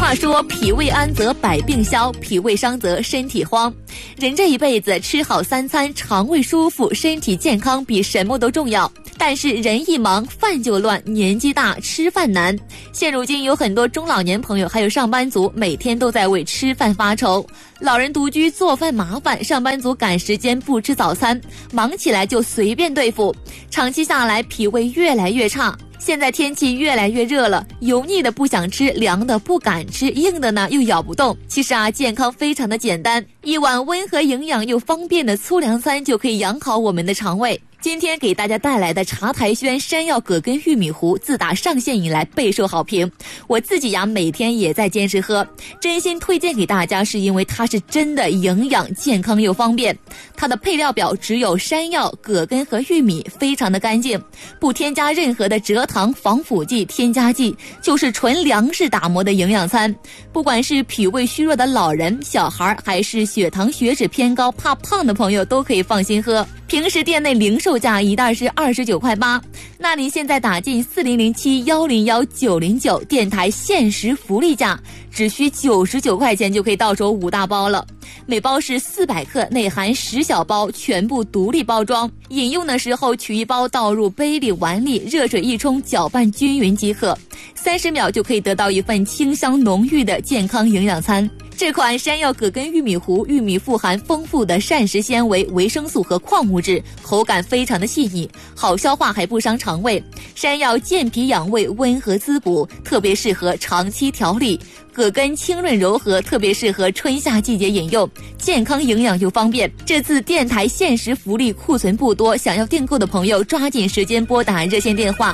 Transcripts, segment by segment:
话说脾胃安则百病消，脾胃伤则身体慌。人这一辈子吃好3餐，肠胃舒服，身体健康比什么都重要。但是人一忙饭就乱，年纪大吃饭难。现如今有很多中老年朋友还有上班族每天都在为吃饭发愁。老人独居做饭麻烦，上班族赶时间不吃早餐，忙起来就随便对付，长期下来脾胃越来越差。现在天气越来越热了，油腻的不想吃，凉的不敢吃，硬的呢又咬不动。其实健康非常的简单，一碗温和营养又方便的粗粮餐就可以养好我们的肠胃。今天给大家带来的茶台轩山药葛根玉米糊，自打上线以来备受好评，我自己每天也在坚持喝，真心推荐给大家，是因为它是真的营养健康又方便。它的配料表只有山药、葛根和玉米，非常的干净，不添加任何的蔗糖、防腐剂、添加剂，就是纯粮食打磨的营养餐。不管是脾胃虚弱的老人、小孩，还是血糖血脂偏高怕胖的朋友，都可以放心喝。平时店内零售价一袋是29.8块，那您现在打进4007101909，电台限时福利价，只需99块钱就可以到手5大包了。每包是400克，内含10小包，全部独立包装。饮用的时候取一包倒入杯里碗里，热水一冲，搅拌均匀即可，30秒就可以得到一份清香浓郁的健康营养餐。这款山药葛根玉米糊，玉米富含丰富的膳食纤维、维生素和矿物质，口感非常的细腻，好消化还不伤肠胃。山药健脾养胃，温和滋补，特别适合长期调理。葛根清润柔和，特别适合春夏季节饮用，健康营养又方便。这次电台限时福利库存不多，想要订购的朋友抓紧时间拨打热线电话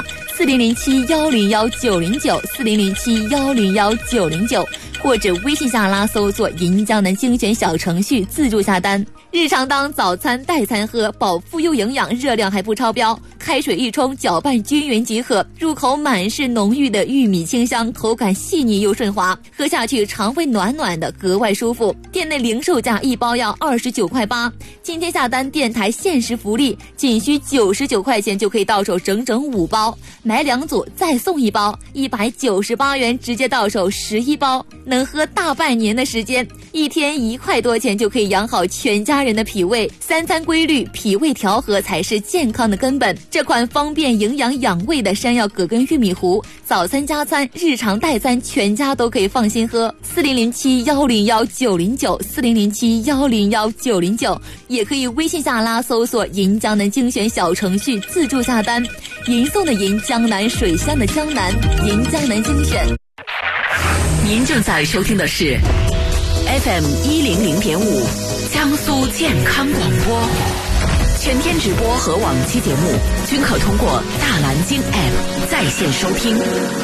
4007101909，4007101909，或者微信下拉搜索银江南精选小程序自助下单。日常当早餐代餐喝，饱腹又营养，热量还不超标，开水一冲，搅拌均匀即可，入口满是浓郁的玉米清香，口感细腻又顺滑，喝下去肠胃暖暖的，格外舒服。店内零售价一包要29.8块，今天下单电台限时福利，仅需99块钱就可以到手整整5包，买2组再送1包，198元直接到手11包，能喝大半年的时间，一天1块多钱就可以养好全家人的脾胃。3餐规律，脾胃调和才是健康的根本。这款方便营养养胃的山药葛根玉米糊，早餐加餐、日常代餐，全家都可以放心喝。4007101909，4007101909，也可以微信下拉搜索银江南精选小程序自助下单。银送的银，江南水乡的江南，银江南精选。您正在收听的是 FM 100.5江苏健康广播，全天直播和往期节目均可通过大蓝鲸 App 在线收听。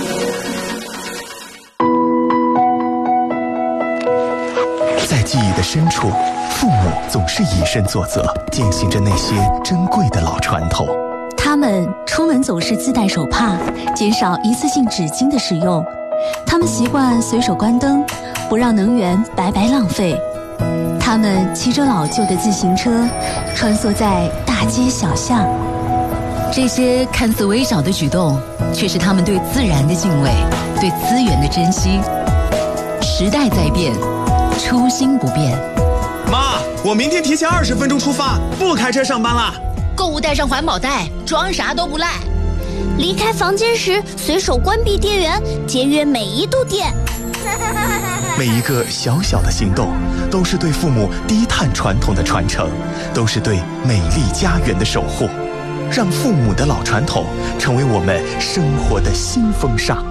在记忆的深处，父母总是以身作则，践行着那些珍贵的老传统。 他们出门总是自带手帕，减少一次性纸巾的使用。他们习惯随手关灯，不让能源白白浪费。他们骑着老旧的自行车，穿梭在大街小巷。 这些看似微小的举动，却是他们对自然的敬畏，对资源的珍惜。时代在变，初心不变。 妈，我明天提前20分钟出发，不开车上班啦。 购物带上环保袋，装啥都不赖。 离开房间时随手关闭电源，节约每一度电。 每一个小小的行动，都是对父母低碳传统的传承，都是对美丽家园的守护。让父母的老传统成为我们生活的新风尚。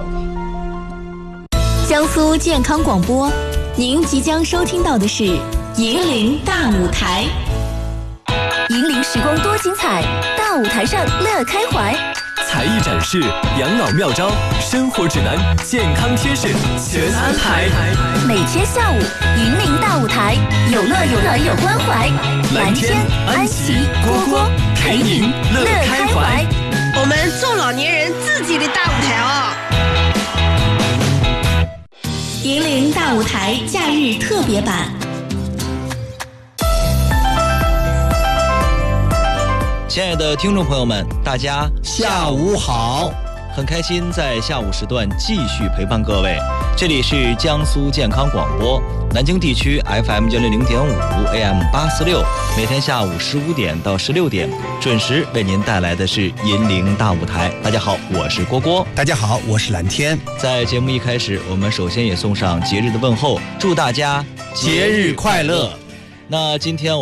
江苏健康广播，您即将收听到的是银铃大舞台。银铃时光多精彩，大舞台上乐开怀。 才艺展示、养老妙招、生活指南、健康贴士全安排。 每天下午，银铃大舞台，有乐有暖有关怀。蓝天、安琪、蝈蝈陪您乐开怀。 我们中老年人自己的大舞台哦。 银铃大舞台假日特别版。 亲爱的听众朋友们，大家下午好！ 很开心在下午时段继续陪伴各位。这里是江苏健康广播，南京地区 FM100.5 AM846，每天下午15点到16点准时为您带来的是银铃大舞台。大家好，我是郭郭。 大家好，我是蓝天。 在节目一开始，我们首先也送上节日的问候，祝大家节日快乐。 那今天